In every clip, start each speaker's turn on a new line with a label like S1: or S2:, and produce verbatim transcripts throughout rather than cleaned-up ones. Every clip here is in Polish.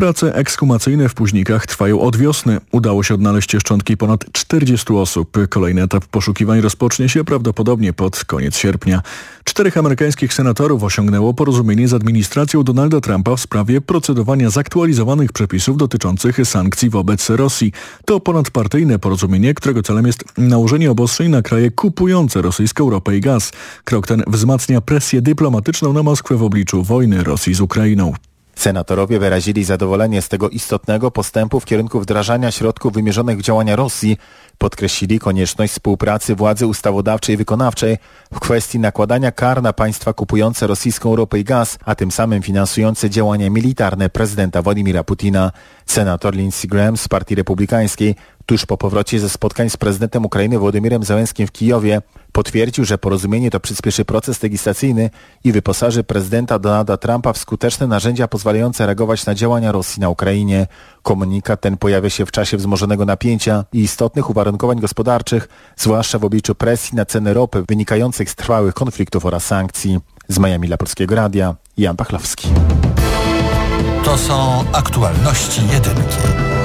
S1: Prace ekshumacyjne w Późnikach trwają od wiosny. Udało się odnaleźć szczątki ponad czterdziestu osób. Kolejny etap poszukiwań rozpocznie się prawdopodobnie pod koniec sierpnia. Czterech amerykańskich senatorów osiągnęło porozumienie z administracją Donalda Trumpa w sprawie procedowania zaktualizowanych przepisów dotyczących sankcji wobec Rosji. To ponadpartyjne porozumienie, którego celem jest nałożenie obostrzeń na kraje kupujące rosyjską ropę i gaz. Krok ten wzmacnia presję dyplomatyczną na Moskwę w obliczu wojny Rosji z Ukrainą.
S2: Senatorowie wyrazili zadowolenie z tego istotnego postępu w kierunku wdrażania środków wymierzonych w działania Rosji. Podkreślili konieczność współpracy władzy ustawodawczej i wykonawczej w kwestii nakładania kar na państwa kupujące rosyjską ropę i gaz, a tym samym finansujące działania militarne prezydenta Władimira Putina. Senator Lindsey Graham z Partii Republikańskiej tuż po powrocie ze spotkań z prezydentem Ukrainy Wołodymirem Zełenskim w Kijowie potwierdził, że porozumienie to przyspieszy proces legislacyjny i wyposaży prezydenta Donalda Trumpa w skuteczne narzędzia pozwalające reagować na działania Rosji na Ukrainie. Komunikat ten pojawia się w czasie wzmożonego napięcia i istotnych uwarunkowań gospodarczych, zwłaszcza w obliczu presji na ceny ropy wynikających z trwałych konfliktów oraz sankcji. Z Miami dla Polskiego Radia, Jan Pachlowski.
S3: To są aktualności jedynki.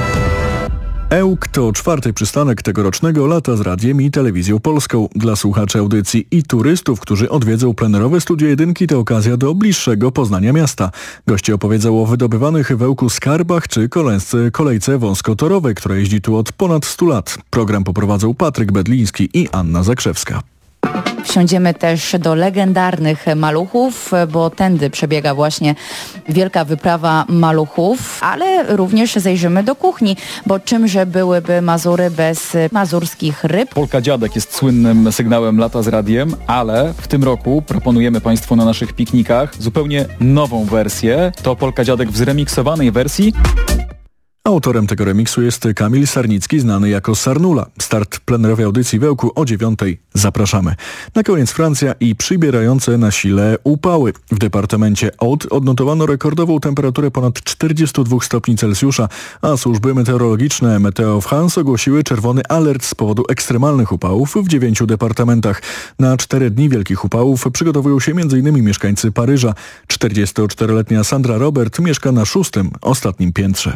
S1: Ełk to czwarty przystanek tegorocznego Lata z Radiem i Telewizją Polską. Dla słuchaczy audycji i turystów, którzy odwiedzą plenerowe studio jedynki, to okazja do bliższego poznania miasta. Goście opowiedzą o wydobywanych w Ełku skarbach czy kolejce, kolejce wąskotorowej, która jeździ tu od ponad stu lat. Program poprowadzą Patryk Bedliński i Anna Zakrzewska.
S4: Wsiądziemy też do legendarnych maluchów, bo tędy przebiega właśnie wielka wyprawa maluchów, ale również zajrzymy do kuchni, bo czymże byłyby Mazury bez mazurskich ryb?
S5: Polka Dziadek jest słynnym sygnałem Lata z Radiem, ale w tym roku proponujemy Państwu na naszych piknikach zupełnie nową wersję. To Polka Dziadek w zremiksowanej wersji.
S1: Autorem tego remiksu jest Kamil Sarnicki, znany jako Sarnula. Start plenerowej audycji w Ełku o dziewiątej. Zapraszamy. Na koniec Francja i przybierające na sile upały. W departamencie Aude odnotowano rekordową temperaturę ponad czterdzieści dwa stopni Celsjusza, a służby meteorologiczne Meteo France ogłosiły czerwony alert z powodu ekstremalnych upałów w dziewięciu departamentach. Na cztery dni wielkich upałów przygotowują się m.in. mieszkańcy Paryża. czterdziestoczteroletnia Sandra Robert mieszka na szóstym, ostatnim piętrze.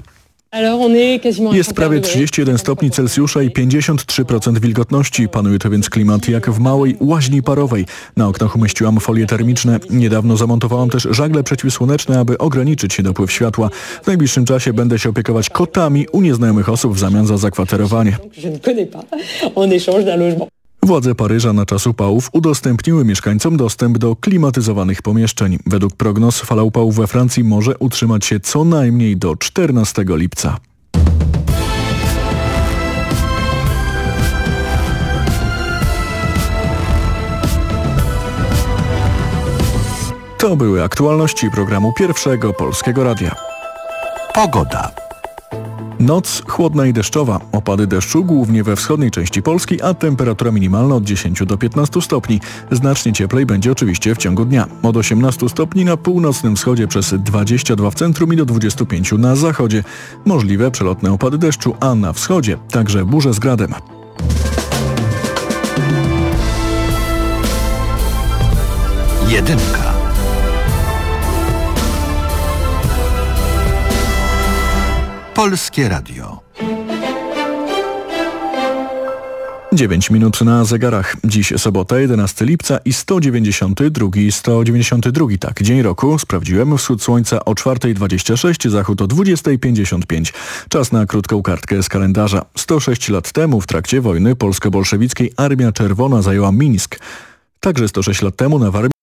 S1: Jest prawie trzydzieści jeden stopni Celsjusza i pięćdziesiąt trzy procent wilgotności. Panuje to więc klimat jak w małej łaźni parowej. Na oknach umieściłam folie termiczne. Niedawno zamontowałam też żagle przeciwsłoneczne, aby ograniczyć się dopływ światła. W najbliższym czasie będę się opiekować kotami u nieznajomych osób w zamian za zakwaterowanie. Władze Paryża na czas upałów udostępniły mieszkańcom dostęp do klimatyzowanych pomieszczeń. Według prognoz fala upałów we Francji może utrzymać się co najmniej do czternastego lipca. To były aktualności programu Pierwszego Polskiego Radia.
S3: Pogoda.
S1: Noc chłodna i deszczowa. Opady deszczu głównie we wschodniej części Polski, a temperatura minimalna od dziesięciu do piętnastu stopni. Znacznie cieplej będzie oczywiście w ciągu dnia. Od osiemnastu stopni na północnym wschodzie, przez dwadzieścia dwa w centrum i do dwudziestu pięciu na zachodzie. Możliwe przelotne opady deszczu, a na wschodzie także burze z gradem.
S3: Jedynka. Polskie Radio.
S1: dziewięć minut na zegarach. Dziś sobota, jedenastego lipca i sto dziewięćdziesiąty drugi, sto dziewięćdziesiąty drugi, tak, dzień roku. Sprawdziłem, wschód słońca o czwartej dwadzieścia sześć, zachód o dwudziestej pięćdziesiąt pięć. Czas na krótką kartkę z kalendarza. sto sześć lat temu w trakcie wojny polsko-bolszewickiej Armia Czerwona zajęła Mińsk. Także sto sześć lat temu na Warmii